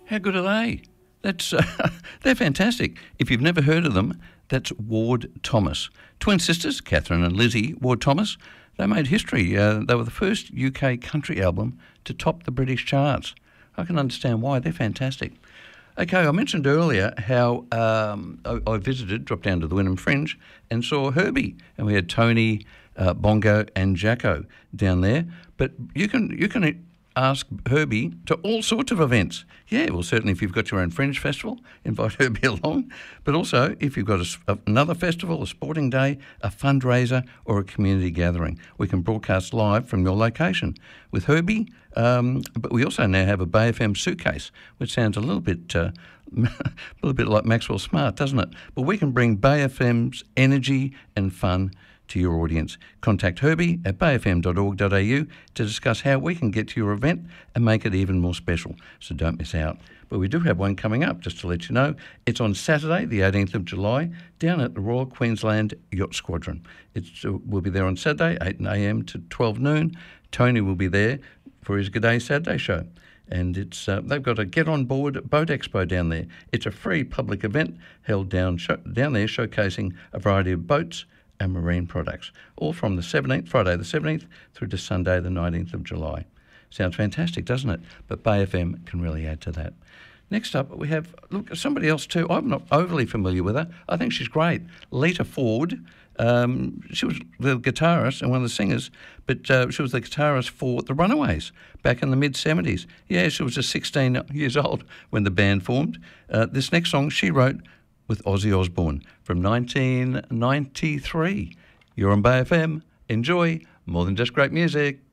How good are they? That's they're fantastic. If you've never heard of them, that's Ward Thomas. Twin sisters, Catherine and Lizzie Ward Thomas. They made history. They were the first UK country album to top the British charts. I can understand why. They're fantastic. Okay, I mentioned earlier how I visited, dropped down to the Wynnum Fringe and saw Herbie, and we had Tony, Bongo and Jacko down there. But you can ask Herbie to all sorts of events. Yeah, well, certainly if you've got your own Fringe festival, invite Herbie along. But also if you've got another festival, a sporting day, a fundraiser or a community gathering, we can broadcast live from your location with Herbie. But we also now have a Bay FM suitcase, which sounds a little bit like Maxwell Smart, doesn't it? But we can bring Bay FM's energy and fun to your audience. Contact Herbie at bayfm.org.au to discuss how we can get to your event and make it even more special. So don't miss out. But we do have one coming up, just to let you know. It's on Saturday, the 18th of July, down at the Royal Queensland Yacht Squadron. We'll be there on Saturday, 8 a.m. to 12 noon. Tony will be there for his G'day Saturday show. And they've got a Get On Board Boat Expo down there. It's a free public event held down there showcasing a variety of boats and marine products, all from the 17th, Friday the 17th, through to Sunday the 19th of July. Sounds fantastic, doesn't it? But Bay FM can really add to that. Next up, we have, somebody else too. I'm not overly familiar with her. I think she's great. Lita Ford. She was the guitarist and one of the singers, but she was the guitarist for the Runaways back in the mid-70s. Yeah, she was just 16 years old when the band formed. This next song she wrote with Ozzy Osbourne from 1993. You're on Bay FM. Enjoy. More than just great music.